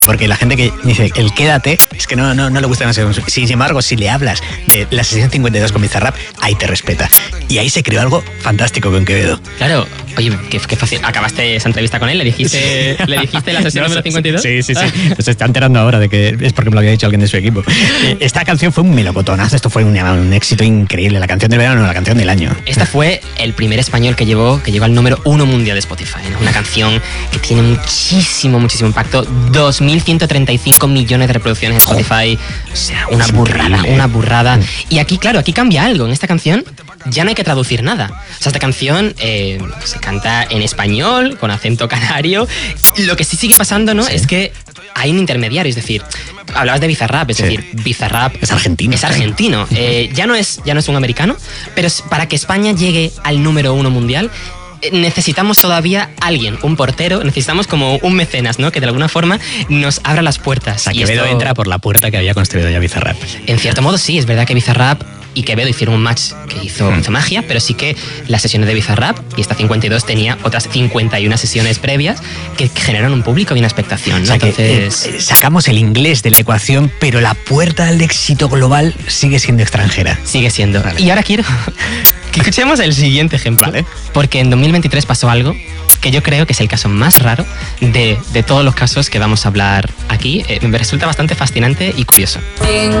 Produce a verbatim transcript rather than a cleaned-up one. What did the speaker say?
Porque la gente que dice el quédate es que no, no, no le gusta demasiado. Sin embargo, si le hablas de la sesión cincuenta y dos con Bizarrap, ahí te respeta. Y ahí se creó algo fantástico con Quevedo. Claro, oye, qué, qué fácil. ¿Acabaste esa entrevista con él? ¿Le dijiste, ¿le dijiste la sesión no, número cincuenta y dos? Sí, sí, sí. Se está enterando ahora de que es porque me lo había dicho alguien de su equipo. Esta canción fue un melocotonazo, esto fue un, un éxito increíble. La canción del verano, no, la canción del año. Esta fue el primer español que llevó, que llegó al número uno mundial de Spotify, ¿no? Una canción que tiene muchísimo, muchísimo impacto. dos mil ciento treinta y cinco millones de reproducciones en Spotify. O sea, una es burrada, increíble. una burrada. Y aquí, claro, aquí cambia algo. En esta canción ya no hay que traducir nada. O sea, esta canción eh, se canta en español, con acento canario. Lo que sí sigue pasando, ¿no? Sí. Es que hay un intermediario, es decir, hablabas de Bizarrap, es sí. decir, Bizarrap es argentino. Es argentino. Eh, ya, no es, ya no es un americano, pero para que España llegue al número uno mundial, necesitamos todavía alguien, un portero, necesitamos como un mecenas, ¿no? Que de alguna forma nos abra las puertas. O sea, Quevedo esto entra por la puerta que había construido ya Bizarrap. En cierto modo sí, es verdad que Bizarrap y Quevedo hicieron un match que hizo, mm. hizo magia, pero sí que las sesiones de Bizarrap y esta cincuenta y dos tenía otras cincuenta y una sesiones previas que generaron un público y una expectación, ¿no? O sea, Entonces que, eh, sacamos el inglés de la ecuación, pero la puerta al éxito global sigue siendo extranjera. Sigue siendo. Vale. Y ahora quiero que escuchemos el siguiente ejemplo, vale. Porque en dos mil veintitrés pasó algo que yo creo que es el caso más raro de, de todos los casos que vamos a hablar aquí. Eh, me resulta bastante fascinante y curioso.